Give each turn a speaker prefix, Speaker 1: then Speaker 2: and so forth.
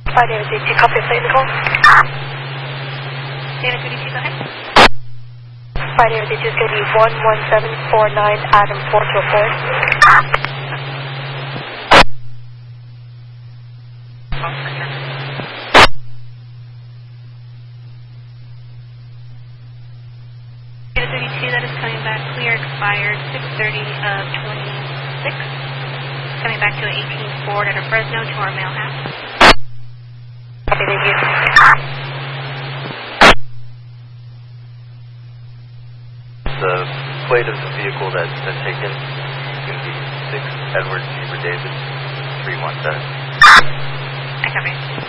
Speaker 1: David 32, copy, plate the call.
Speaker 2: David 32, go ahead.
Speaker 1: David 32 is going to be 11749 Adam 4 to report.
Speaker 2: David 32, that is coming back clear, expired 6:30 of 26. Coming back to an 18 Ford at a Fresno to our mail house.
Speaker 1: Copy, thank you.
Speaker 3: The plate of the vehicle that's been taken is going to be 6 Edward David 317.
Speaker 2: I copy.